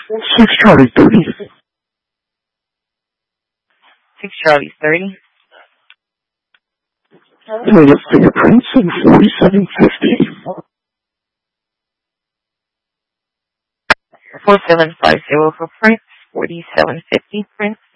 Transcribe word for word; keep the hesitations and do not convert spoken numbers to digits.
Six Charlie thirty. Six Charlie thirty. Native fingerprints and forty-seven fifty. Four seven five zero for prints. Forty-seven fifty prints.